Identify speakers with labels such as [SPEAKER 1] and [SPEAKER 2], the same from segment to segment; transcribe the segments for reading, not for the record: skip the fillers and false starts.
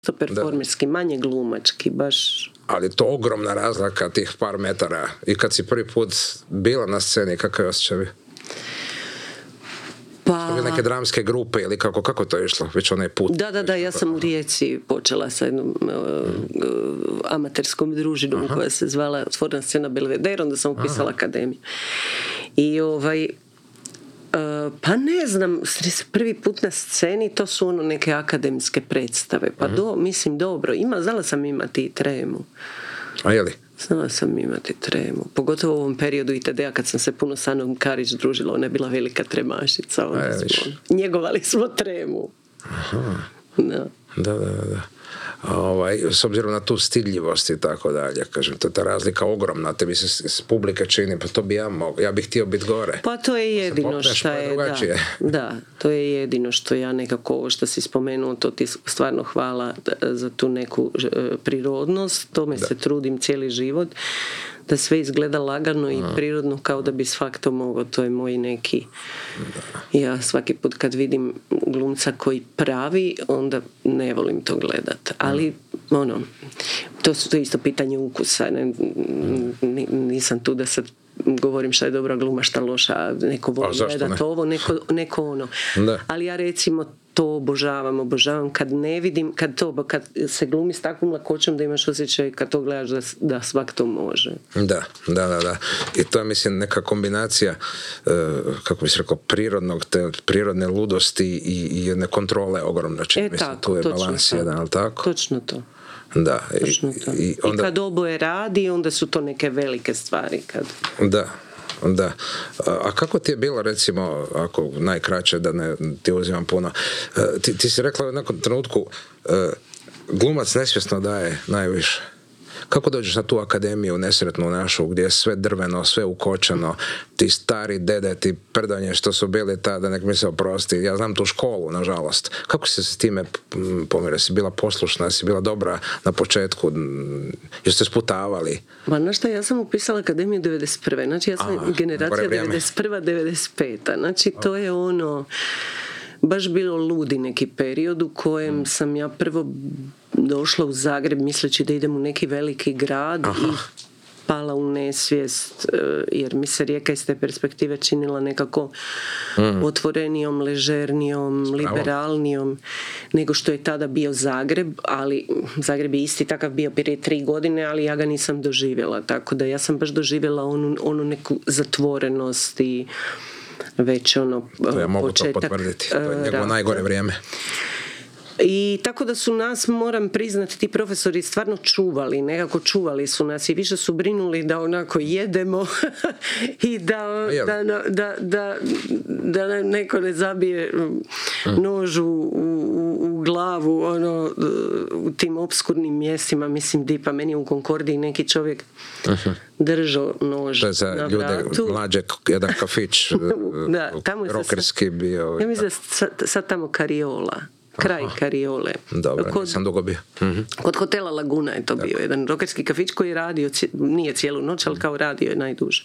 [SPEAKER 1] performerski, manje glumački, baš.
[SPEAKER 2] Ali to ogromna razlika tih par metara. I kad si prvi put bila na sceni, kakav je osjećaj?
[SPEAKER 1] Pa...
[SPEAKER 2] neke dramske grupe ili kako to je išlo? Već onaj put.
[SPEAKER 1] Da, ja sam u Rijeci počela sa jednom amaterskom družinom koja se zvala Otvorena scena Belvedere, onda sam upisala akademiju. I pa ne znam, prvi put na sceni to su ono neke akademske predstave. Pa mislim dobro. Znala sam imati i tremu.
[SPEAKER 2] A je li?
[SPEAKER 1] Znala sam imati tremu. Pogotovo u ovom periodu ITD-a kad sam se puno s Anom Karić družila. Ona je bila velika tremašica. Njegovali smo tremu.
[SPEAKER 2] Aha.
[SPEAKER 1] Da.
[SPEAKER 2] S obzirom na tu stidljivost i tako dalje, kažem, to je ta razlika ogromna, tebi se s publike čini, pa to bi ja bih htio biti gore.
[SPEAKER 1] Pa to je jedino što je, da, to je jedino što ja nekako, ovo što si spomenuo, to ti stvarno hvala za tu neku prirodnost, tome se trudim cijeli život, da sve izgleda lagano i prirodno kao da bi svak to mogao, to je moj neki ja svaki put kad vidim glumca koji pravi, onda ne volim to gledat, ali to je isto pitanje ukusa, nisam tu da sad govorim šta je dobra gluma, šta loša, neko voli gledat ovo, neko ono, ali ja recimo to obožavam kad ne vidim, kad se glumi s takvom lakoćom da imaš osjećaj kad to gledaš da svak to može. Da.
[SPEAKER 2] I to je, mislim, neka kombinacija, kako bi se rekao, prirodne ludosti i jedne kontrole ogromno. Tu je balans jedan, ali tako?
[SPEAKER 1] Točno to.
[SPEAKER 2] Da.
[SPEAKER 1] I kad oboje radi, onda su to neke velike stvari.
[SPEAKER 2] Da. A kako ti je bilo, recimo, ako najkraće, da ne ti uzimam puno, ti si rekla u nekom trenutku, glumac nesvjesno daje najviše. Kako dođeš na tu akademiju nesretnu našu, gdje je sve drveno, sve ukočeno, ti stari dede, ti prdanje što su bili tada, nek mi se oprosti, ja znam tu školu, nažalost. Kako si se s time pomirila? Si bila poslušna, si bila dobra na početku, jeste sputavali?
[SPEAKER 1] Ma znaš šta, ja sam upisala akademiju 91. Znači ja sam generacija 91-95. Znači to je baš bilo ludi neki period u kojem sam ja prvo došla u Zagreb misleći da idem u neki veliki grad i pala u nesvijest, jer mi se Rijeka iz te perspektive činila nekako otvorenijom, ležernijom, liberalnijom nego što je tada bio Zagreb, ali Zagreb je isti takav bio prije 3 godine, ali ja ga nisam doživjela, tako da ja sam baš doživjela onu neku zatvorenost i već
[SPEAKER 2] to ja mogu početak, to potvrditi, to je njegovo najgore vrijeme.
[SPEAKER 1] I tako da su nas, moram priznati, ti profesori stvarno čuvali su nas i više su brinuli da onako jedemo i da neko ne zabije nož u glavu u tim obskurnim mjestima, mislim Dipa, meni je u Konkordiji neki čovjek držao nož
[SPEAKER 2] to je za
[SPEAKER 1] na
[SPEAKER 2] ljude
[SPEAKER 1] vratu.
[SPEAKER 2] Mlađe, jedan kafić rokerski bio.
[SPEAKER 1] Ja mislim da sad tamo Kariola. Kraj Kariole.
[SPEAKER 2] Dobro, nisam dugo bio.
[SPEAKER 1] Kod hotela Laguna je to bio jedan rokerski kafić koji je radio, nije cijelu noć, ali kao radio je najduže.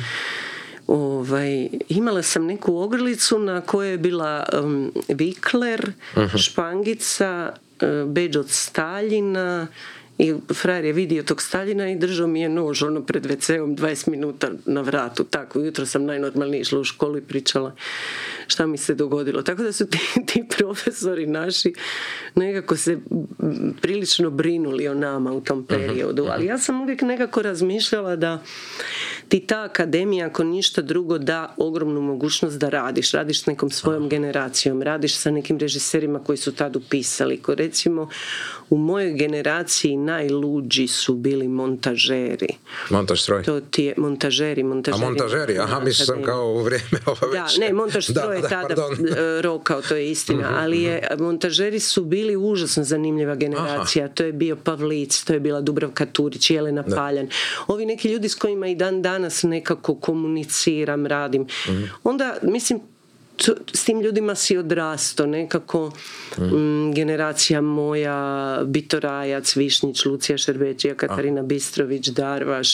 [SPEAKER 1] Imala sam neku ogrlicu na kojoj je bila vikler, špangica, bedž od Staljina i frajer je vidio tog Staljina i držao mi je nož pred WC-om 20 minuta na vratu. Tako, jutro sam najnormalnije išla u školu i pričala šta mi se dogodilo. Tako da su ti profesori naši nekako se prilično brinuli o nama u tom periodu. Ali ja sam uvijek nekako razmišljala da ti ta akademija, ako ništa drugo, da ogromnu mogućnost da radiš s nekom svojom generacijom, radiš sa nekim režiserima koji su tad upisali. Ko recimo u mojoj generaciji najluđi su bili montažeri.
[SPEAKER 2] Montaž-stroj?
[SPEAKER 1] To ti je montažeri.
[SPEAKER 2] A montažeri, mislio sam kao u vrijeme već.
[SPEAKER 1] Ne, montaž-stroj je tada rokao, to je istina, ali montažeri su bili užasno zanimljiva generacija. To je bio Pavlic, to je bila Dubravka Turić, Jelena Paljan. Ovi neki ljudi s kojima i dan danas nekako komuniciram, radim. Onda, mislim, s tim ljudima si odrasto nekako. Generacija moja, Bito Rajac, Višnjić, Lucija Šerbeđija, Katarina Bistrović, Darvaš,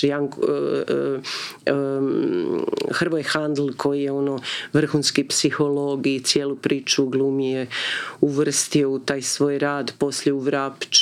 [SPEAKER 1] Hrvoje Handl koji je vrhunski psiholog i cijelu priču glumi je uvrstio u taj svoj rad, poslije u Vrapč,